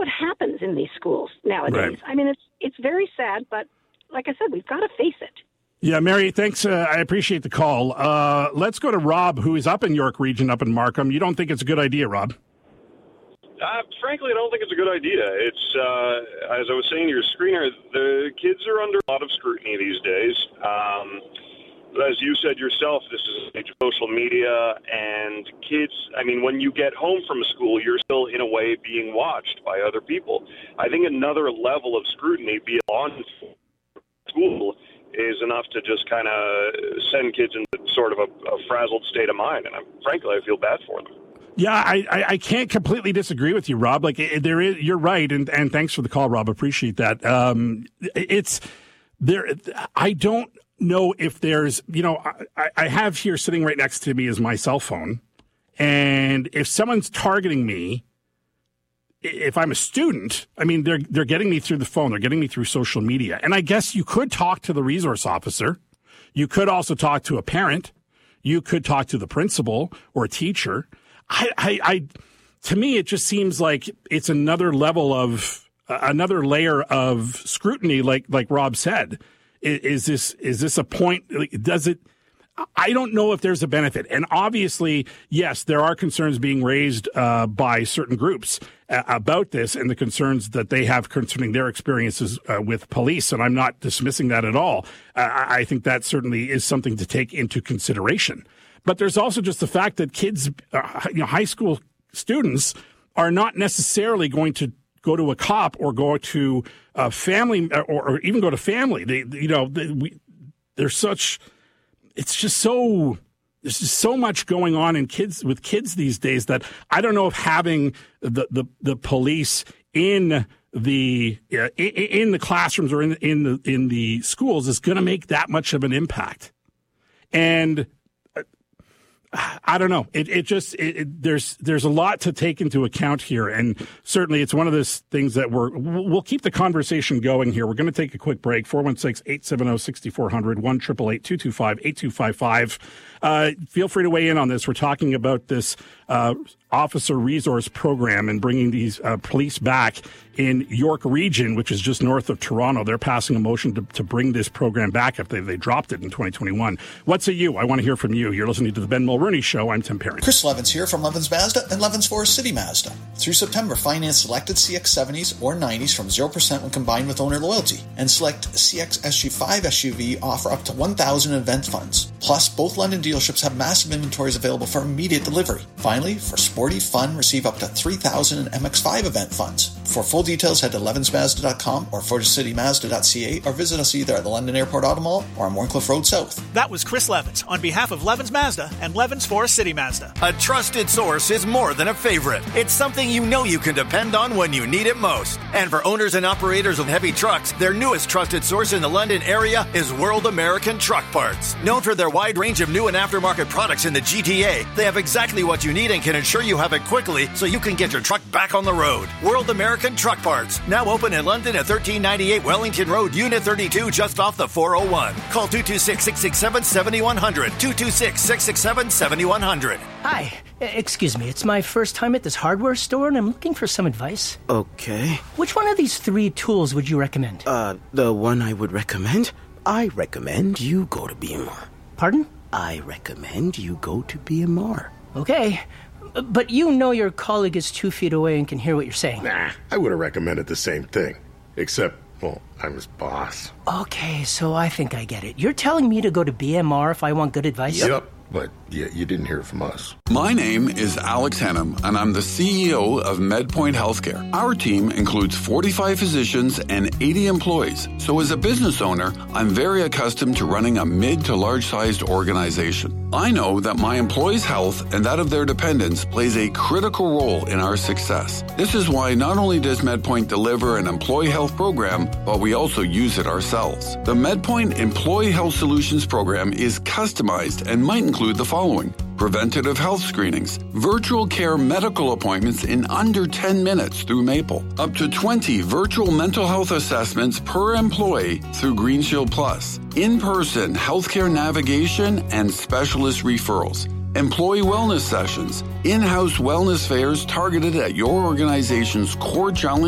what happens in these schools nowadays. Right. I mean, it's very sad, but like I said, we've got to face it. Yeah, Mary, thanks. I appreciate the call. Let's go to Rob, who is up in York Region, up in Markham. You don't think it's a good idea, Rob? Frankly, I don't think it's a good idea. It's, as I was saying to your screener, the kids are under a lot of scrutiny these days. As you said yourself, this is an age of social media, and kids, I mean, when you get home from school, you're still, in a way, being watched by other people. I think another level of scrutiny beyond school is enough to just kind of send kids into sort of a frazzled state of mind, and frankly, I feel bad for them. Yeah, I can't completely disagree with you, Rob. Like there is, you're right, and thanks for the call, Rob. Appreciate that. It's there. I don't know if there's, I have here sitting right next to me is my cell phone, and if someone's targeting me, if I'm a student, I mean they're getting me through the phone, they're getting me through social media, and I guess you could talk to the resource officer, you could also talk to a parent, you could talk to the principal or a teacher. To me, it just seems like it's another level of another layer of scrutiny. Like Rob said, is this a point? Does it? I don't know if there's a benefit. And obviously, yes, there are concerns being raised by certain groups about this and the concerns that they have concerning their experiences with police. And I'm not dismissing that at all. I think that certainly is something to take into consideration. But there's also just the fact that kids, high school students, are not necessarily going to go to a cop or go to a family or even go to family. There's just so much going on with kids these days that I don't know if having the police in the classrooms or in the schools is going to make that much of an impact. And I don't know. There's a lot to take into account here, and certainly it's one of those things that we'll keep the conversation going here. We're going to take a quick break. 416-870-6400, 1-888-225-8255. Feel free to weigh in on this. We're talking about this officer resource program and bringing these police back in York Region, which is just north of Toronto. They're passing a motion to bring this program back after they dropped it in 2021. What say you? I want to hear from you. You're listening to the Ben Mulroney Show. I'm Tim Perry. Chris Levins here from Levins Mazda and Levins Forest City Mazda. Through September, finance selected CX-70s or 90s from 0% when combined with owner loyalty, and select CX SG5 SUV offer up to $1,000 in event funds. Plus, both London dealerships have massive inventories available for immediate delivery. Finally, for sporty fun, receive up to $3,000 in MX-5 event funds. For full details, head to levinsmazda.com or forestcitymazda.ca or visit us either at the London Airport Auto Mall or on Warncliffe Road South. That was Chris Levins on behalf of Levins Mazda and Levins Forest City Mazda. A trusted source is more than a favorite. It's something you know you can depend on when you need it most. And for owners and operators of heavy trucks, their newest trusted source in the London area is World American Truck Parts. Known for their wide range of new and aftermarket products in the GTA, they have exactly what you need and can ensure you have it quickly so you can get your truck back on the road. World American Truck Parts, now open in London at 1398 Wellington Road, Unit 32, just off the 401. Call 226-667-7100, 226-667-7100. Hi, excuse me, it's my first time at this hardware store and I'm looking for some advice. Okay. Which one of these 3 tools would you recommend? The one I would recommend? I recommend you go to BMR. Pardon? I recommend you go to BMR. Okay. But you know your colleague is 2 feet away and can hear what you're saying. Nah, I would have recommended the same thing. Except, well, I'm his boss. Okay, so I think I get it. You're telling me to go to BMR if I want good advice? Yep. But you didn't hear it from us. My name is Alex Hennum, and I'm the CEO of MedPoint Healthcare. Our team includes 45 physicians and 80 employees. So as a business owner, I'm very accustomed to running a mid to large-sized organization. I know that my employees' health and that of their dependents plays a critical role in our success. This is why not only does MedPoint deliver an employee health program, but we also use it ourselves. The MedPoint Employee Health Solutions program is customized and might include the following: preventative health screenings, virtual care medical appointments in under 10 minutes through Maple, up to 20 virtual mental health assessments per employee through GreenShield Plus, in-person healthcare navigation and specialist referrals, employee wellness sessions, in-house wellness fairs targeted at your organization's core challenge